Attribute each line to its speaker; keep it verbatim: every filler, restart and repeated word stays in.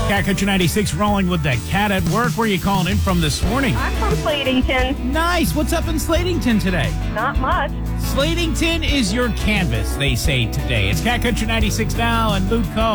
Speaker 1: Cat Country ninety-six rolling with the cat at work. Where are you calling in from this morning?
Speaker 2: I'm from Slatington.
Speaker 1: Nice. What's up in Slatington today?
Speaker 2: Not much.
Speaker 1: Slatington is your canvas, they say today. It's Cat Country ninety-six now and Luke Coe.